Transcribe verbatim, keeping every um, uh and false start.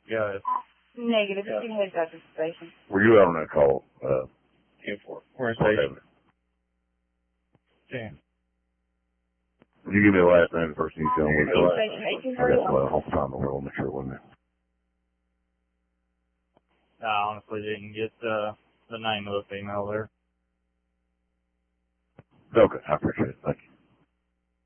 Yeah. Negative. Yeah. You headed out to the station. Were you out on that call? Uh, ten four. We're in station. ten. Would you give me the last name, the first thing you tell me? Station eighteen thirty-one. I got the whole time in the world. Make sure it wasn't there. I honestly didn't get uh, the name of the female there. Okay, I appreciate it. Thank you.